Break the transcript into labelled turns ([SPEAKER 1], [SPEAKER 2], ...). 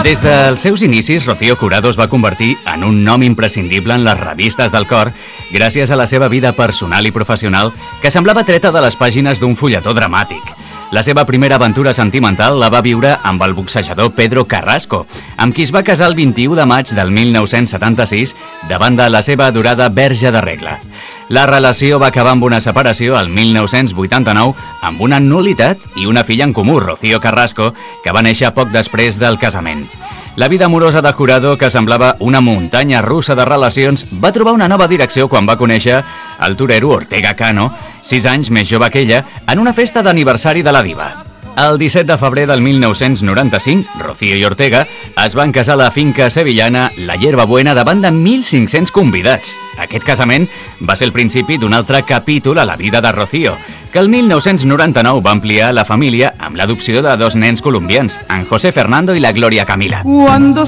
[SPEAKER 1] Des dels seus inicis, Rocío Jurado es va convertir en un nom imprescindible en les revistes del cor gràcies a la seva vida personal i professional que semblava treta de les pàgines d'un fulletó dramàtic. La seva primera aventura sentimental la va viure amb el boxejador Pedro Carrasco, amb qui es va casar el 21 de maig del 1976 davant de la seva adorada Verge de Regla. La relació va acabar amb una separació al 1989 amb una nul·litat i una filla en comú, Rocío Carrasco, que va néixer poc després del casament. La vida amorosa de Jurado, que semblava una muntanya russa de relacions, va trobar una nova direcció quan va conèixer el torero Ortega Cano, 6 anys més jove que ella, en una festa d'aniversari de la diva. El 17 de febrer del 1995, Rocío i Ortega es van casar a la finca sevillana La Hierba Buena davant de 1.500 convidats. Aquest casament va ser el principi d'un altre capítol a la vida de Rocío, que el 1999 va ampliar la família amb l'adopció de 2 nens colombians, en José Fernando i la Gloria Camila.